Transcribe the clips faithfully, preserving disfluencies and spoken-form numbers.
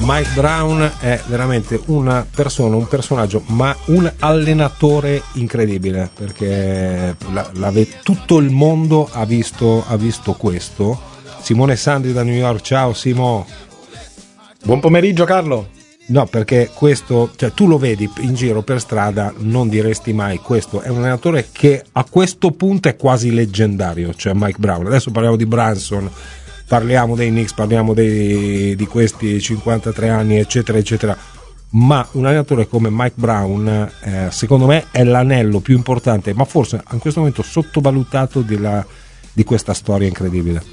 Mike Brown è veramente una persona, un personaggio, ma un allenatore incredibile, perché la, la, tutto il mondo ha visto, ha visto questo. Simone Sandri da New York, ciao Simo. Buon pomeriggio Carlo. No, perché questo, cioè tu lo vedi in giro per strada, non diresti mai questo è un allenatore che a questo punto è quasi leggendario, cioè Mike Brown. Adesso parliamo di Brunson, parliamo dei Knicks, parliamo dei, di questi cinquantatré anni eccetera eccetera, ma un allenatore come Mike Brown eh, secondo me è l'anello più importante, ma forse in questo momento sottovalutato della, di questa storia incredibile.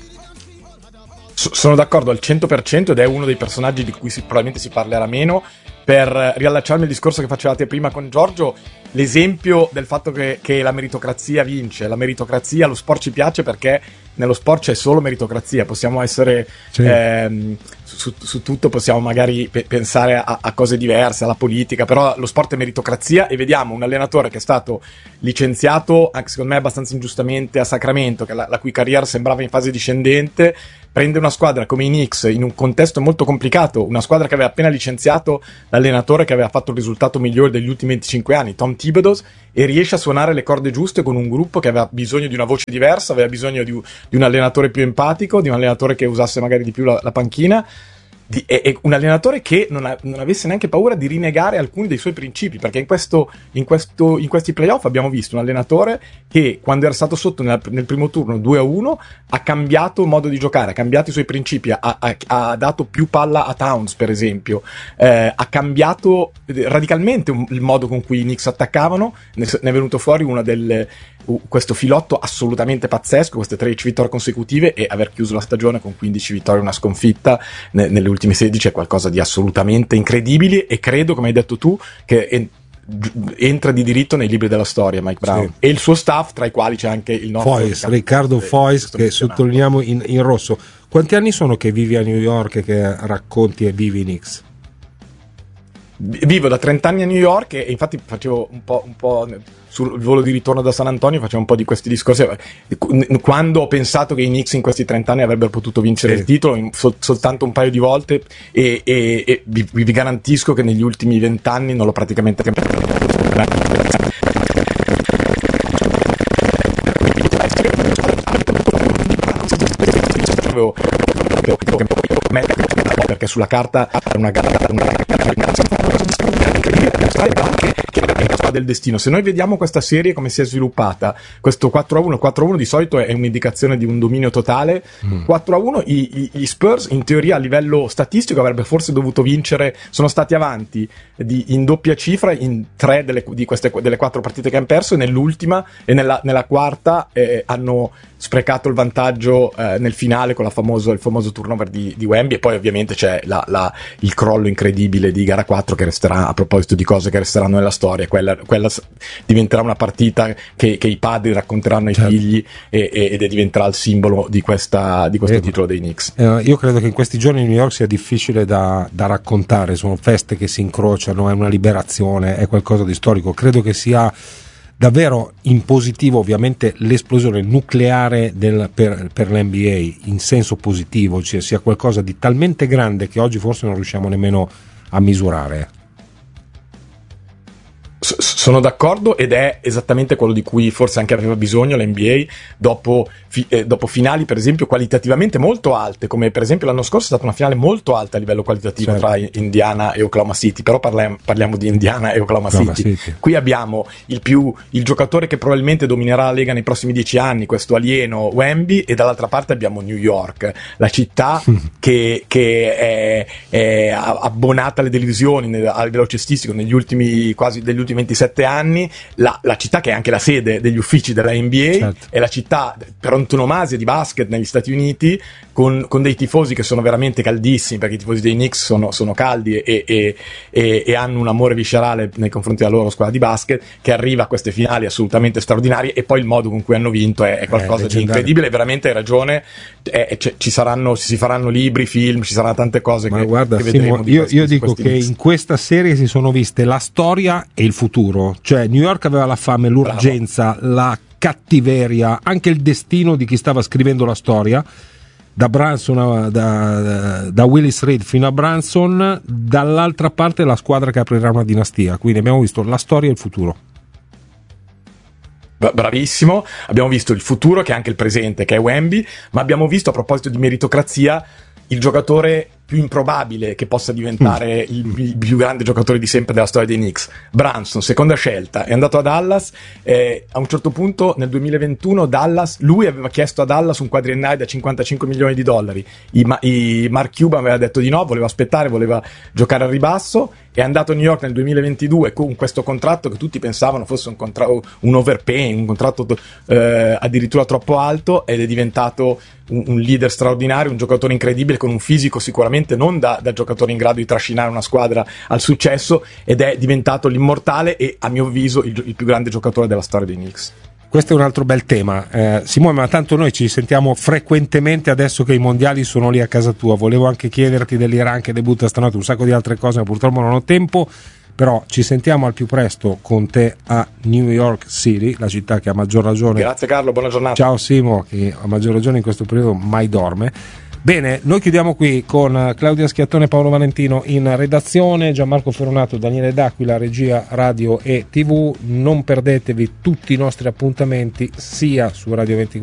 Sono d'accordo al cento per cento ed è uno dei personaggi di cui si, probabilmente si parlerà meno. Per riallacciarmi al discorso che facevate prima con Giorgio, l'esempio del fatto che, che la meritocrazia vince, la meritocrazia, lo sport ci piace perché nello sport c'è solo meritocrazia, possiamo essere sì. ehm, su, su tutto, possiamo magari pe- pensare a, a cose diverse, alla politica, però lo sport è meritocrazia e vediamo un allenatore che è stato licenziato, anche secondo me abbastanza ingiustamente, a Sacramento, che la, la cui carriera sembrava in fase discendente, prende una squadra come i Knicks in un contesto molto complicato, una squadra che aveva appena licenziato l'allenatore che aveva fatto il risultato migliore degli ultimi venticinque anni, Tom Thibodeau, e riesce a suonare le corde giuste con un gruppo che aveva bisogno di una voce diversa, aveva bisogno di, di un allenatore più empatico, di un allenatore che usasse magari di più la, la panchina, di, e, e un allenatore che non, ha, non avesse neanche paura di rinnegare alcuni dei suoi principi, perché in, questo, in, questo, in questi playoff abbiamo visto un allenatore che quando era stato sotto nel, nel primo turno due a uno ha cambiato modo di giocare, ha cambiato i suoi principi, ha, ha, ha dato più palla a Towns per esempio, eh, ha cambiato radicalmente un, il modo con cui i Knicks attaccavano, ne, ne è venuto fuori una delle uh, questo filotto assolutamente pazzesco, queste tredici vittorie consecutive, e aver chiuso la stagione con quindici vittorie e una sconfitta ne, nelle ultime sedici è qualcosa di assolutamente incredibile, e credo, come hai detto tu, che en- entra di diritto nei libri della storia Mike Brown, sì. E il suo staff, tra i quali c'è anche il nostro Foyce, Riccardo Foyce, che sottolineiamo in, in rosso. Quanti anni sono che vivi a New York e che racconti e vivi i Knicks? Vivo da trenta anni a New York e infatti facevo un po', un po' sul volo di ritorno da San Antonio, facevo un po' di questi discorsi quando ho pensato che i Knicks in questi trenta anni avrebbero potuto vincere sì. il titolo in, sol, soltanto un paio di volte, e, e, e vi, vi garantisco che negli ultimi vent'anni non l'ho praticamente perché sulla carta era una gara del destino. Se noi vediamo questa serie come si è sviluppata, questo quattro a uno quattro a uno di solito è un'indicazione di un dominio totale. mm. quattro a uno i, i, gli Spurs in teoria a livello statistico avrebbe forse dovuto vincere, sono stati avanti di, in doppia cifra in tre delle, di queste delle quattro partite che hanno perso, e nell'ultima e nella, nella quarta eh, hanno sprecato il vantaggio eh, nel finale con la famoso, il famoso turnover di, di Wemby, e poi ovviamente c'è la, la, il crollo incredibile di gara quattro che resterà, a proposito di cose che resteranno nella storia, quella, quella diventerà una partita che, che i padri racconteranno ai certo. figli e, e, ed diventerà il simbolo di, questa, di questo eh, titolo dei Knicks. Eh, io credo che in questi giorni New York sia difficile da, da raccontare, sono feste che si incrociano, è una liberazione, è qualcosa di storico, credo che sia davvero in positivo ovviamente l'esplosione nucleare del, per, per l'N B A in senso positivo, cioè sia qualcosa di talmente grande che oggi forse non riusciamo nemmeno a misurare. Sono d'accordo, ed è esattamente quello di cui forse anche aveva bisogno l'N B A dopo, fi, eh, dopo finali per esempio qualitativamente molto alte, come per esempio l'anno scorso è stata una finale molto alta a livello qualitativo certo. tra Indiana e Oklahoma City, però parliamo, parliamo di Indiana e Oklahoma, Oklahoma City. City. Qui abbiamo il più il giocatore che probabilmente dominerà la Lega nei prossimi dieci anni, questo alieno Wemby, e dall'altra parte abbiamo New York, la città che, che è, è abbonata alle televisioni a livello cestistico negli ultimi quasi degli ultimi ventisette anni, la, la città che è anche la sede degli uffici della N B A, certo. è la città per antonomasia di basket negli Stati Uniti, con, con dei tifosi che sono veramente caldissimi, perché i tifosi dei Knicks sono, sono caldi e, e, e, e hanno un amore viscerale nei confronti della loro squadra di basket, che arriva a queste finali assolutamente straordinarie, e poi il modo con cui hanno vinto è, è qualcosa eh, di incredibile, veramente hai ragione, è, c- ci saranno si faranno libri, film, ci saranno tante cose. Ma che, guarda, che Simo, vedremo di io, questi, io dico questi che Knicks. In questa serie si sono viste la storia e il futuro, cioè New York aveva la fame, l'urgenza, Bravo. la cattiveria, anche il destino di chi stava scrivendo la storia, da Brunson, da, da Willis Reed fino a Brunson, dall'altra parte la squadra che aprirà una dinastia, quindi abbiamo visto la storia e il futuro. Bravissimo, abbiamo visto il futuro che è anche il presente, che è Wemby, ma abbiamo visto, a proposito di meritocrazia, il giocatore più improbabile che possa diventare mm. il, il più grande giocatore di sempre della storia dei Knicks. Brunson, seconda scelta, è andato a Dallas, eh, a un certo punto nel duemilaventuno Dallas, lui aveva chiesto a Dallas un quadriennale da cinquantacinque milioni di dollari, I, I, Mark Cuban aveva detto di no, voleva aspettare, voleva giocare al ribasso, è andato a New York nel duemilaventidue con questo contratto che tutti pensavano fosse un, contra- un overpaying, un contratto eh, addirittura troppo alto, ed è diventato un, un leader straordinario, un giocatore incredibile con un fisico sicuramente non da, da giocatore in grado di trascinare una squadra al successo, ed è diventato l'immortale e a mio avviso il, il più grande giocatore della storia dei Knicks. Questo è un altro bel tema, eh, Simone, ma tanto noi ci sentiamo frequentemente adesso che i mondiali sono lì a casa tua. Volevo anche chiederti dell'Iran che debutta stanotte, un sacco di altre cose, ma purtroppo non ho tempo. Però ci sentiamo al più presto con te a New York City, la città che a maggior ragione... Grazie Carlo, buona giornata. Ciao Simo, che a maggior ragione in questo periodo mai dorme. Bene, noi chiudiamo qui con Claudia Schiattone e Paolo Valentino in redazione, Gianmarco Ferronato, Daniele D'Aquila, regia radio e tivù. Non perdetevi tutti i nostri appuntamenti sia su Radio ventiquattro